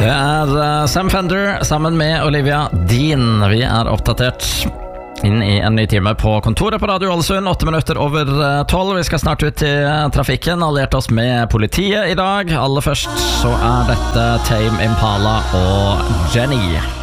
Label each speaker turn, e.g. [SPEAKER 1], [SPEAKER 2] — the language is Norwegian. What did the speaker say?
[SPEAKER 1] Sam Fender sammen med Olivia Dean. Vi oppdatert inn i en ny time på kontoret på Radio Ålesund, 8 minutter over 12. Vi skal snart ut til trafikken, alliert oss med politiet i dag. Aller først så dette Tame Impala og Jenny.